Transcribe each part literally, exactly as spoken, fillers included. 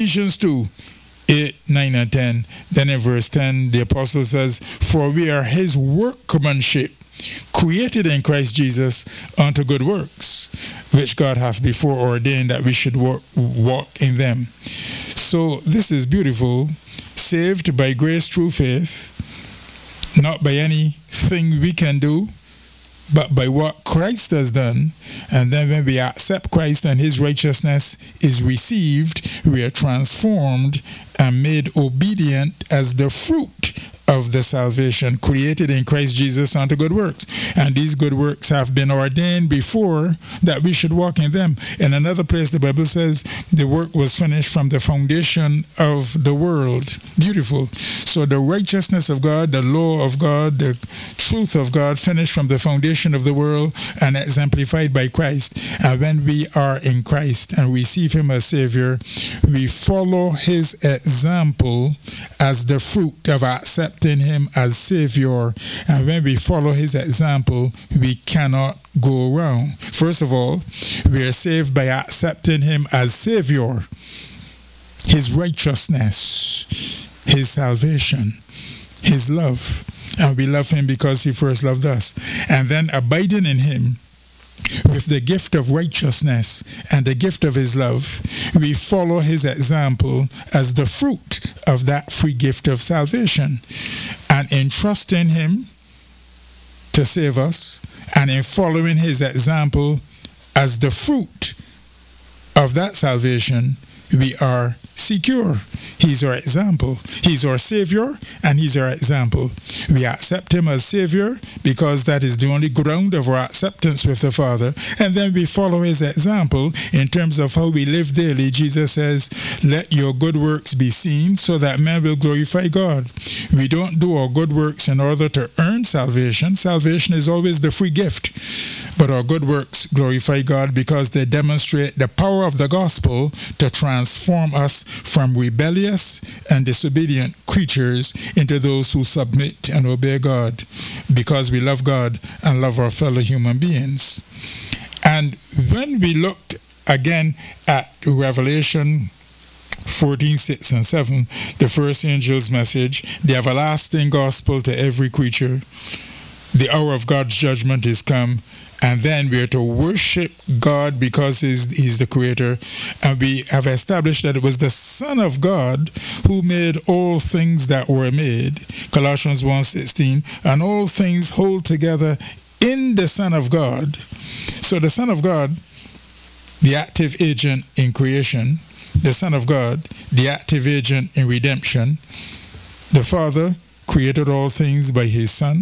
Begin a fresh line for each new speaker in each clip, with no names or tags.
Ephesians two, eight, nine, and ten. Then in verse ten, the apostle says, for we are his workmanship, created in Christ Jesus unto good works, which God hath before ordained that we should walk, walk in them. So this is beautiful. Saved by grace through faith, not by anything we can do, but by what Christ has done. And then when we accept Christ and his righteousness is received, we are transformed and made obedient as the fruit of the salvation created in Christ Jesus unto good works. And these good works have been ordained before that we should walk in them. In another place, the Bible says the work was finished from the foundation of the world. Beautiful. So the righteousness of God, the law of God, the truth of God finished from the foundation of the world and exemplified by Christ. And when we are in Christ and receive him as Savior, we follow his example as the fruit of accepting him as Savior. And when we follow his example, we cannot go wrong. First of all, we are saved by accepting him as Savior, his righteousness, his salvation, his love. And we love him because he first loved us. And then abiding in him with the gift of righteousness and the gift of his love, we follow his example as the fruit of that free gift of salvation. And in trusting him to save us, and in following his example as the fruit of that salvation, we are secure. He's our example. He's our Savior, and he's our example. We accept him as Savior because that is the only ground of our acceptance with the Father. And then we follow his example in terms of how we live daily. Jesus says, let your good works be seen so that men will glorify God. We don't do our good works in order to earn salvation. Salvation is always the free gift. But our good works glorify God because they demonstrate the power of the gospel to transform us from rebellious and disobedient creatures into those who submit and obey God because we love God and love our fellow human beings. And when we looked again at Revelation fourteen, six and seven, the first angel's message, the everlasting gospel to every creature, the hour of God's judgment is come, and then we are to worship God because he's, he's the creator. And we have established that it was the Son of God who made all things that were made, Colossians one sixteen, and all things hold together in the Son of God. So the Son of God, the active agent in creation, the Son of God, the active agent in redemption, the Father created all things by his Son,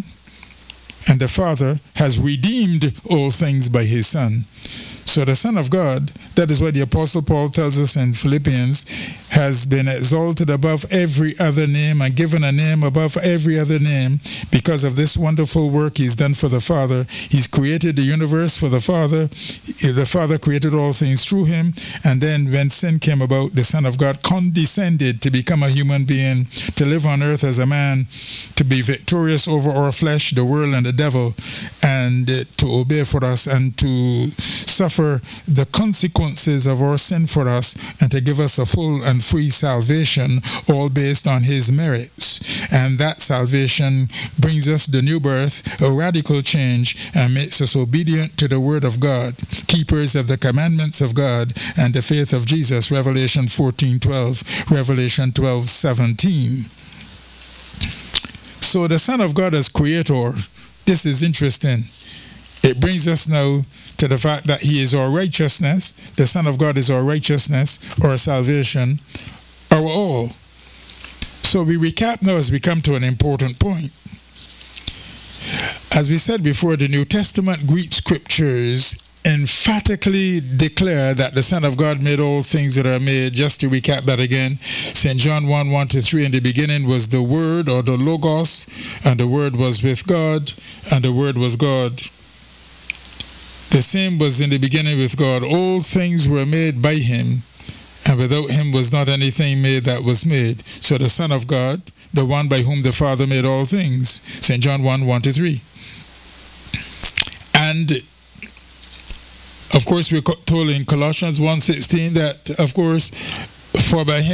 and the Father has redeemed all things by his Son. So the Son of God, that is what the Apostle Paul tells us in Philippians, has been exalted above every other name and given a name above every other name because of this wonderful work he's done for the Father. He's created the universe for the Father. The Father created all things through him. And then when sin came about, the Son of God condescended to become a human being, to live on earth as a man, to be victorious over our flesh, the world, and the devil, and to obey for us and to suffer the consequences of our sin for us and to give us a full and free salvation, all based on his merits. And that salvation brings us the new birth, a radical change, and makes us obedient to the word of God, keepers of the commandments of God and the faith of Jesus, Revelation fourteen twelve, Revelation twelve seventeen. So the Son of God as creator, this is interesting. It brings us now to the fact that he is our righteousness. The Son of God is our righteousness, our salvation, our all. So we recap now as we come to an important point. As we said before, the New Testament Greek scriptures emphatically declare that the Son of God made all things that are made. Just to recap that again, Saint John one, one to three, in the beginning was the Word, or the Logos, and the Word was with God, and the Word was God. The same was in the beginning with God. All things were made by him, and without him was not anything made that was made. So the Son of God, the one by whom the Father made all things. Saint John one, one to three. And of course, we're told in Colossians one sixteen that, of course, for by him